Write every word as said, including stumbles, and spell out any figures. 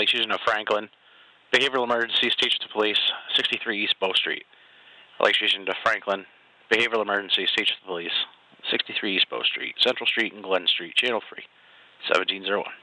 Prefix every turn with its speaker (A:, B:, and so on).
A: Police Station of Franklin. Behavioral emergencies, teach the police, sixty-three East Bow Street. Police Station to Franklin. Behavioral emergencies, teach the police, sixty-three East Bow Street. Central Street and Glen Street, channel free, seventeen oh one.